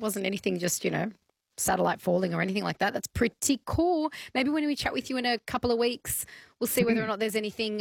wasn't anything just, satellite falling or anything like that. That's pretty cool. Maybe when we chat with you in a couple of weeks, we'll see whether or not there's anything,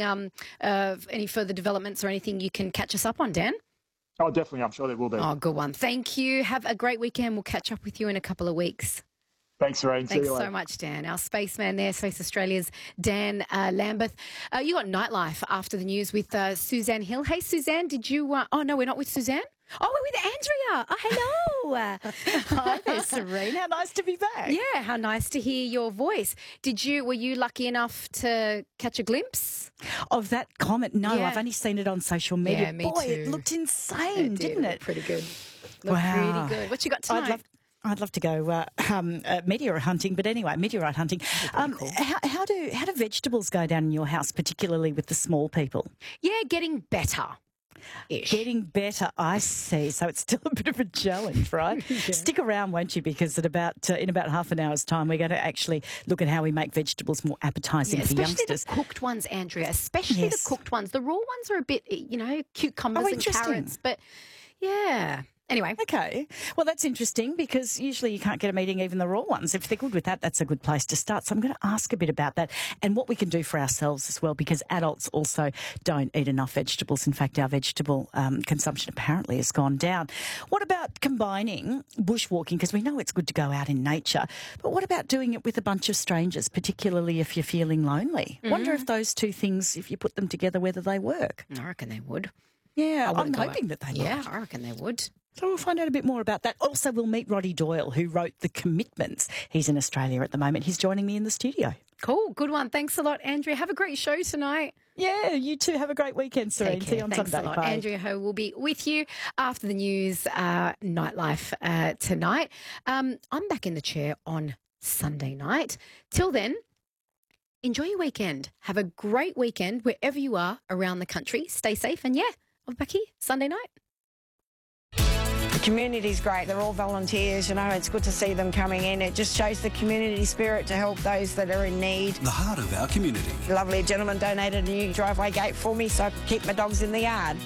any further developments or anything you can catch us up on, Dan. Oh, definitely. I'm sure there will be. Oh, good one. Thank you. Have a great weekend. We'll catch up with you in a couple of weeks. Thanks, Serene. Thanks so much, Dan. Our spaceman there, Space Australia's Dan Lambeth. You got Nightlife after the news with Suzanne Hill. Hey, Suzanne, did you... oh, no, we're not with Suzanne? Oh, we're with Andrea. Oh, hello. Hi there, Serene. How nice to be back. Yeah, how nice to hear your voice. Were you lucky enough to catch a glimpse of that comet? No, Yeah. I've only seen it on social media. Yeah, me Boy, too. it looked insane, didn't it? Pretty good. Wow. Pretty good. What you got tonight? I'd love to go meteorite hunting, but anyway, meteorite hunting. Cool. How do vegetables go down in your house, particularly with the small people? Yeah, getting better. Getting better, I see. So it's still a bit of a challenge, right? Yeah. Stick around, won't you? Because in about half an hour's time, we're going to actually look at how we make vegetables more appetising for youngsters. Especially the cooked ones, Andrea. Especially Yes. the cooked ones. The raw ones are a bit, cucumbers and interesting. carrots. But yeah. Anyway. Okay. Well, that's interesting because usually you can't get them eating even the raw ones. If they're good with that, that's a good place to start. So I'm going to ask a bit about that and what we can do for ourselves as well, because adults also don't eat enough vegetables. In fact, our vegetable consumption apparently has gone down. What about combining bushwalking? Because we know it's good to go out in nature, but what about doing it with a bunch of strangers, particularly if you're feeling lonely? Wonder if those two things, if you put them together, whether they work. I reckon they would. Yeah, I'm hoping that they would. Yeah, I reckon they would. So we'll find out a bit more about that. Also, we'll meet Roddy Doyle, who wrote The Commitments. He's in Australia at the moment. He's joining me in the studio. Cool. Good one. Thanks a lot, Andrea. Have a great show tonight. Yeah, you too. Have a great weekend, Serene. See you on Thanks Sunday. a lot. Bye. Andrea Ho will be with you after the news, Nightlife tonight. I'm back in the chair on Sunday night. Till then, enjoy your weekend. Have a great weekend wherever you are around the country. Stay safe. And I'll be back here Sunday night. The community's great. They're all volunteers, it's good to see them coming in. It just shows the community spirit to help those that are in need. The heart of our community. A lovely gentleman donated a new driveway gate for me so I can keep my dogs in the yard.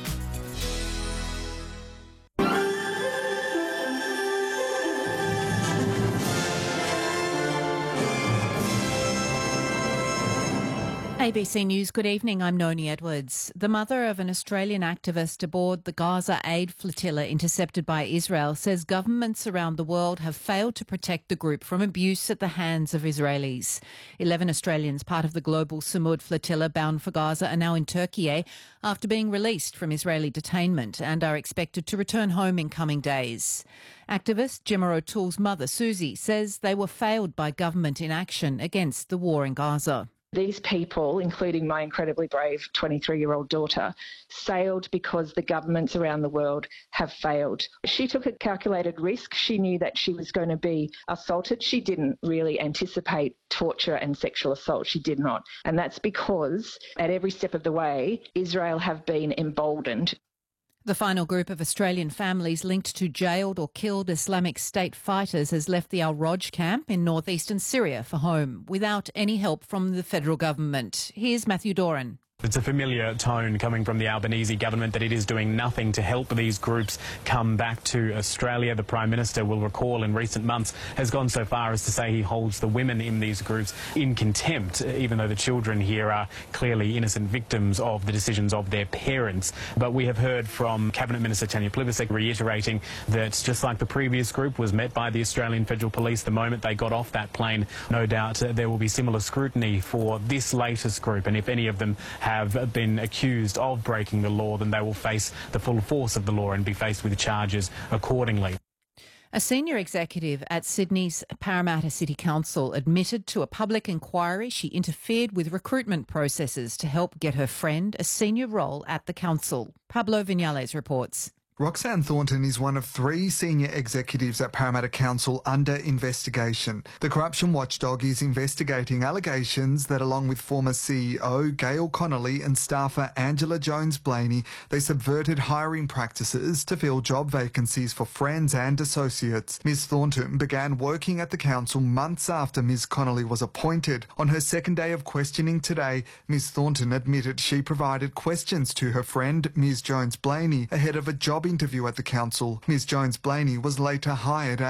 ABC News, good evening. I'm Noni Edwards. The mother of an Australian activist aboard the Gaza aid flotilla intercepted by Israel says governments around the world have failed to protect the group from abuse at the hands of Israelis. 11 Australians, part of the global Samud flotilla bound for Gaza, are now in Turkey after being released from Israeli detainment and are expected to return home in coming days. Activist Gemma O'Toole's mother, Susie, says they were failed by government inaction against the war in Gaza. These people, including my incredibly brave 23-year-old daughter, sailed because the governments around the world have failed. She took a calculated risk. She knew that she was going to be assaulted. She didn't really anticipate torture and sexual assault. She did not. And that's because at every step of the way, Israel have been emboldened. The final group of Australian families linked to jailed or killed Islamic State fighters has left the Al-Roj camp in northeastern Syria for home without any help from the federal government. Here's Matthew Doran. It's a familiar tone coming from the Albanese government that it is doing nothing to help these groups come back to Australia. The Prime Minister, will recall, in recent months has gone so far as to say he holds the women in these groups in contempt, even though the children here are clearly innocent victims of the decisions of their parents. But we have heard from Cabinet Minister Tanya Plibersek reiterating that just like the previous group was met by the Australian Federal Police the moment they got off that plane, no doubt there will be similar scrutiny for this latest group, and if any of them have been accused of breaking the law, then they will face the full force of the law and be faced with charges accordingly. A senior executive at Sydney's Parramatta City Council admitted to a public inquiry she interfered with recruitment processes to help get her friend a senior role at the council. Pablo Vinales reports. Roxanne Thornton is one of 3 senior executives at Parramatta Council under investigation. The corruption watchdog is investigating allegations that, along with former CEO Gail Connolly and staffer Angela Jones-Blaney, they subverted hiring practices to fill job vacancies for friends and associates. Ms Thornton began working at the council months after Ms Connolly was appointed. On her second day of questioning today, Ms Thornton admitted she provided questions to her friend Ms Jones-Blaney ahead of a job interview at the council. Ms Jones-Blaney was later hired